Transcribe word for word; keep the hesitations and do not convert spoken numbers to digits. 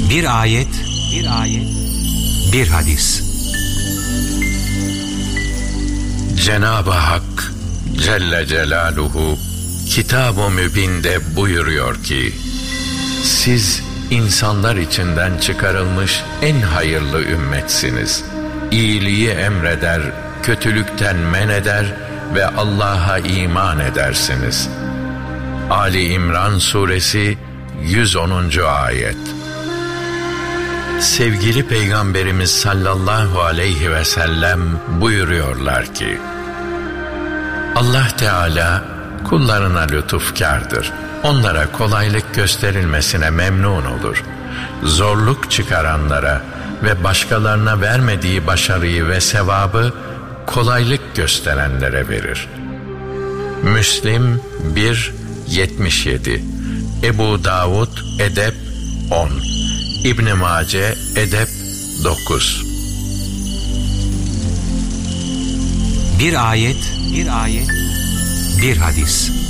Bir ayet, bir ayet, bir hadis. Cenab-ı Hak Celle Celaluhu Kitab-ı Mübin'de buyuruyor ki, siz insanlar içinden çıkarılmış en hayırlı ümmetsiniz. İyiliği emreder, kötülükten men eder ve Allah'a iman edersiniz. Ali İmran Suresi yüz onuncu ayet. Sevgili Peygamberimiz sallallahu aleyhi ve sellem buyuruyorlar ki, Allah Teala kullarına lütufkârdır. Onlara kolaylık gösterilmesine memnun olur. Zorluk çıkaranlara ve başkalarına vermediği başarıyı ve sevabı kolaylık gösterenlere verir. Müslim bir yetmiş yedi, Ebu Davud Edep on, İbn Mace Edep dokuz. Bir ayet, bir ayet, bir hadis.